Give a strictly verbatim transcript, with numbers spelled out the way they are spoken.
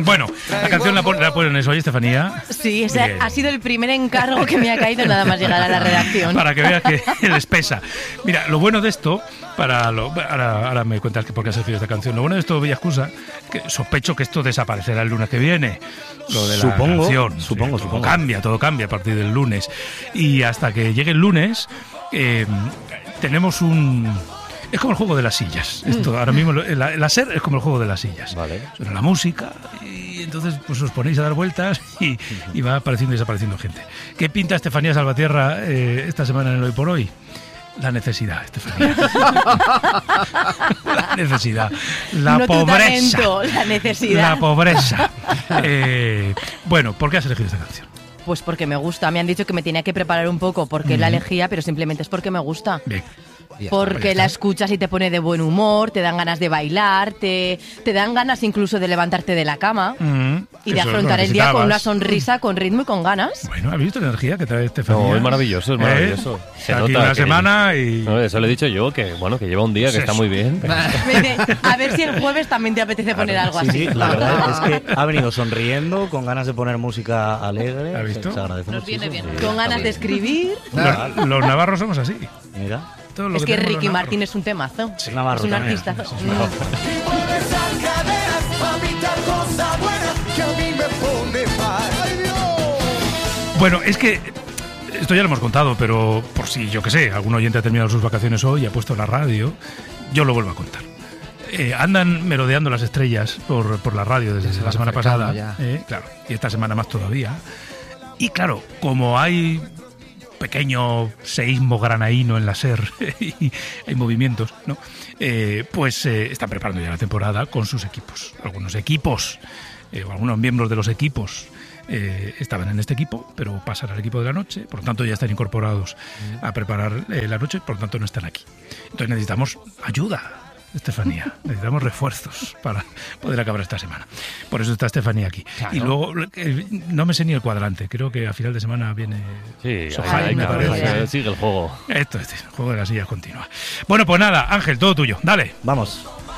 Bueno, la canción la, pon, la ponen eso, ¿oye, Estefanía? Sí, ese Bien. ha sido el primer encargo que me ha caído nada más llegar a la redacción. Para que veas que les pesa. Mira, lo bueno de esto, para lo, ahora, ahora me cuentas que por qué has elegido esta canción. Lo bueno de esto, Bella Excusa, que sospecho que esto desaparecerá el lunes que viene. Lo de la supongo, canción. Supongo, sí, supongo. Todo cambia, todo cambia a partir del lunes. Y hasta que llegue el lunes, eh, tenemos un... Es como el juego de las sillas. Esto, ahora mismo, la, la SER es como el juego de las sillas. Vale. Suena la música y entonces pues os ponéis a dar vueltas y, y va apareciendo y desapareciendo gente. ¿Qué pinta Estefanía Salvatierra eh, esta semana en el Hoy por Hoy? La necesidad, Estefanía. La necesidad. La no pobreza. Talento, la necesidad. La pobreza. Eh, bueno, ¿por qué has elegido esta canción? Pues porque me gusta. Me han dicho que me tenía que preparar un poco porque mm. la elegía, pero simplemente es porque me gusta. Bien. Porque la escuchas y te pone de buen humor, te dan ganas de bailar, te, te dan ganas incluso de levantarte de la cama mm, y de afrontar el día con una sonrisa, con ritmo y con ganas. Bueno, ¿has visto la energía que trae Estefanía? No, es maravilloso, es maravilloso. ¿Eh? Se nota aquí una que, semana y... No, eso le he dicho yo, que bueno, que lleva un día que está muy bien. Pero... A ver si el jueves también te apetece poner algo sí, así. Sí, la verdad es que ha venido sonriendo, con ganas de poner música alegre. ¿Has visto? Se agradece Nos viene muchísimo. bien. Con ganas de escribir. Los, los navarros somos así. Mira. Todo es que, que Ricky Navarro. Martín es un temazo. Sí, Navarro es un también. artista. Sí, sí, bueno, es que esto ya lo hemos contado, pero por si, yo que sé, algún oyente ha terminado sus vacaciones hoy y ha puesto la radio, yo lo vuelvo a contar. Eh, andan merodeando las estrellas por, por la radio desde la semana pasada. Eh, claro, y esta semana más todavía. Y claro, como hay pequeño seísmo granaíno en la SER y hay movimientos, ¿no? Eh, pues eh, están preparando ya la temporada con sus equipos. Algunos equipos, eh, o algunos miembros de los equipos eh, estaban en este equipo, pero pasan al equipo de la noche, por lo tanto ya están incorporados a preparar eh, la noche, por lo tanto no están aquí. Entonces necesitamos ayuda, Estefanía, necesitamos refuerzos para poder acabar esta semana. Por eso está Estefanía aquí. Claro. Y luego, eh, no me sé ni el cuadrante, creo que a final de semana viene sí, Sojai, ahí, me ahí, parece. ahí, sigue el juego. Esto es el juego de las sillas continua. Bueno, pues nada, Ángel, todo tuyo, dale. Vamos.